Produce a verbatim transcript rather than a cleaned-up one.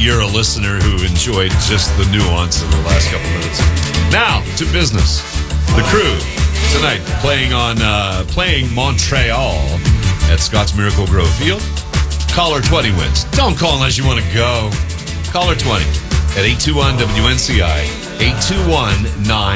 you're a listener who enjoyed just the nuance of the last couple minutes. Now, to business. The Crew, tonight, playing on uh, playing Montreal at Scott's Miracle Grove Field. Caller twenty wins. Don't call unless you want to go. Caller twenty at eight two one W N C I, eight two one nine